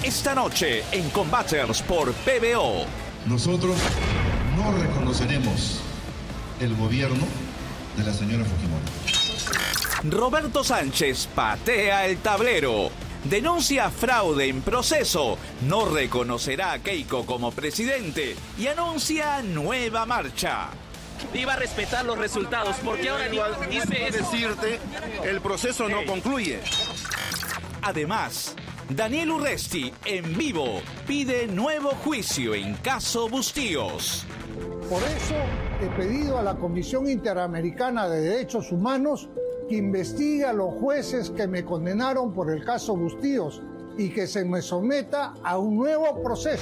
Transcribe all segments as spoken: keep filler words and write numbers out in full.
Esta noche en Combaters por P B O. Nosotros no reconoceremos el gobierno de la señora Fujimori. Roberto Sánchez patea el tablero. Denuncia fraude en proceso. No reconocerá a Keiko como presidente y anuncia nueva marcha. Iba a respetar los resultados, porque ahora dice eso. Decirte, el proceso no concluye. Además, Daniel Urresti, en vivo, pide nuevo juicio en caso Bustíos. Por eso he pedido a la Comisión Interamericana de Derechos Humanos que investigue a los jueces que me condenaron por el caso Bustíos y que se me someta a un nuevo proceso.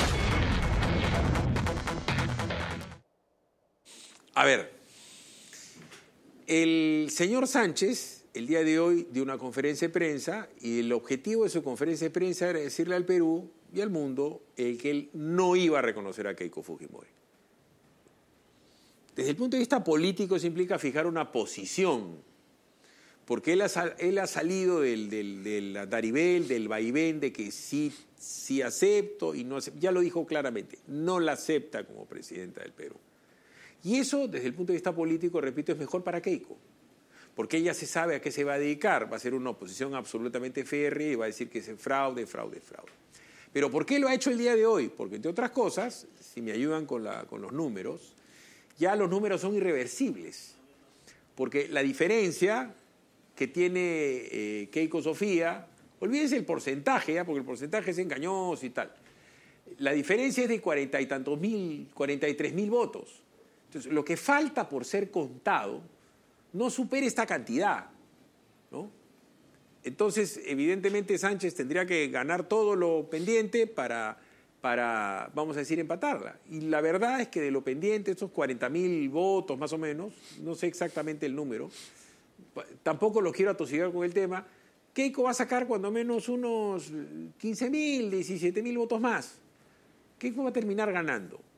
A ver, el señor Sánchez el día de hoy dio una conferencia de prensa y el objetivo de su conferencia de prensa era decirle al Perú y al mundo el que él no iba a reconocer a Keiko Fujimori. Desde el punto de vista político eso implica fijar una posición, porque él ha, él ha salido del, del, del andarivel, del vaivén, de que sí, sí acepto y no acepto. Ya lo dijo claramente, no la acepta como presidenta del Perú. Y eso, desde el punto de vista político, repito, es mejor para Keiko, porque ella se sabe a qué se va a dedicar, va a ser una oposición absolutamente férrea y va a decir que es fraude, fraude, fraude. Pero ¿por qué lo ha hecho el día de hoy? Porque, entre otras cosas, si me ayudan con, la, con los números, ya los números son irreversibles, porque la diferencia que tiene eh, Keiko Sofía, olvídense el porcentaje, ¿ya? Porque el porcentaje es engañoso y tal, la diferencia es de cuarenta y tantos mil, cuarenta y tres mil votos. Entonces, lo que falta por ser contado no supera esta cantidad, ¿no? Entonces, evidentemente, Sánchez tendría que ganar todo lo pendiente para, para, vamos a decir, empatarla. Y la verdad es que de lo pendiente, estos cuarenta mil votos más o menos, no sé exactamente el número, tampoco lo quiero atosigar con el tema, Keiko va a sacar cuando menos unos quince mil, diecisiete mil votos más. Keiko va a terminar ganando.